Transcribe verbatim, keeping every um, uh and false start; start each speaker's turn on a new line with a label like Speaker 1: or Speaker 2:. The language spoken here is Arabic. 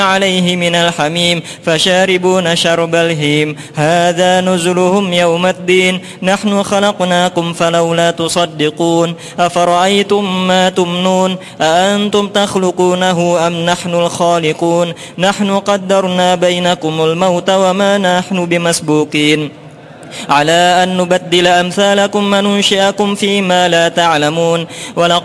Speaker 1: عليه من الحميم فشاربون شرب الهيم هذا نزلهم يوم الدين نحن خلقناكم فلولا تصدقون أفرأيتم ما تمنون أأنتم تخلقونه أم نحن الخالقون نحن قدرنا بينكم الموت وما نحن بمسبوقين على أن نبدل أمثالكم وننشئكم فيما لا تعلمون ولقد